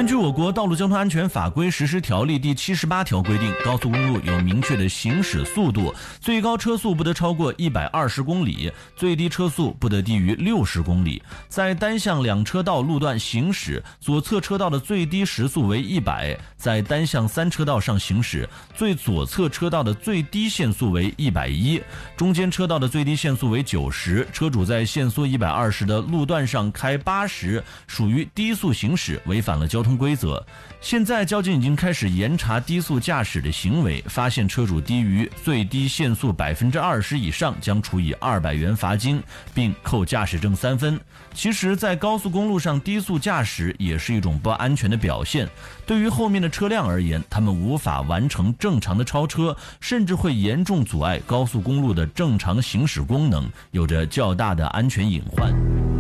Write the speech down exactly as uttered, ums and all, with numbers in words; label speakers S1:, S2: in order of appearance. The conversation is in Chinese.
S1: 根据我国道路交通安全法规实施条例第七十八条规定，高速公路有明确的行驶速度，最高车速不得超过一百二十公里，最低车速不得低于六十公里。在单向两车道路段行驶，左侧车道的最低时速为一百；在单向三车道上行驶，最左侧车道的最低限速为一百一十，中间车道的最低限速为九十。车主在限速一百二十的路段上开八十，属于低速行驶，违反了交通规则。现在交警已经开始严查低速驾驶的行为，发现车主低于最低限速百分之二十以上，将处以二百元罚金，并扣驾驶证三分。其实，在高速公路上低速驾驶也是一种不安全的表现。对于后面的车辆而言，他们无法完成正常的超车，甚至会严重阻碍高速公路的正常行驶功能，有着较大的安全隐患。